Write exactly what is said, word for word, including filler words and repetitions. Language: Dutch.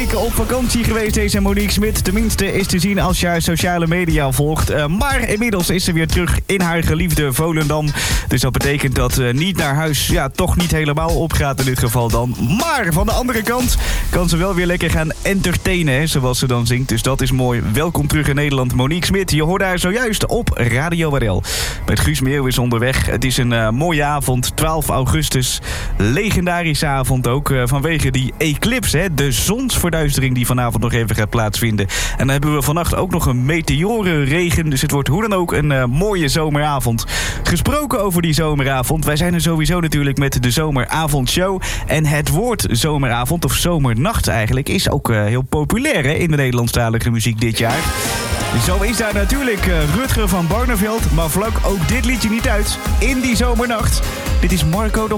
weken op vakantie geweest, deze Monique Smit. Tenminste is te zien als je haar sociale media volgt. Uh, maar inmiddels is ze weer terug in haar geliefde Volendam. Dus dat betekent dat uh, niet naar huis ja, toch niet helemaal opgaat in dit geval dan. Maar van de andere kant kan ze wel weer lekker gaan entertainen, hè, zoals ze dan zingt. Dus dat is mooi. Welkom terug in Nederland, Monique Smit. Je hoorde haar zojuist op Radio R L. Met Guus Meeuw is onderweg. Het is een uh, mooie avond, twaalf augustus. Legendarische avond ook uh, vanwege die eclipse, hè, de zonsverduistering die vanavond nog even gaat plaatsvinden. En dan hebben we vannacht ook nog een meteorenregen. Dus het wordt hoe dan ook een uh, mooie zomeravond. Gesproken over die zomeravond. Wij zijn er sowieso natuurlijk met de zomeravondshow. En het woord zomeravond, of zomernacht eigenlijk, is ook uh, heel populair, hè, in de Nederlandstalige muziek dit jaar. Zo is daar natuurlijk uh, Rutger van Barneveld, maar vlak ook dit liedje niet uit in die zomernacht. Dit is Marco de